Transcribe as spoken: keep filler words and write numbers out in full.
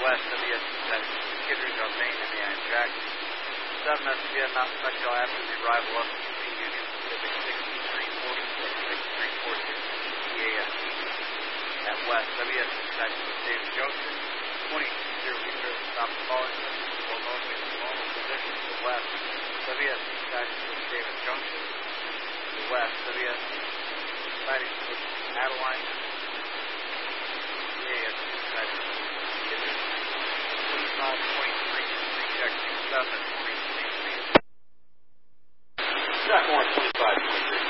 west, W S dispatch, Kittredge on Main, M E I track. seven S V S not special after the arrival of the Union Pacific sixty-three forty-six, sixty-three forty-six, E A S. At west, W S dispatch to Davis Junction, twenty-two zero meters, stop calling, will north in normal position to the west. W S dispatch to Davis Junction, to the west, W S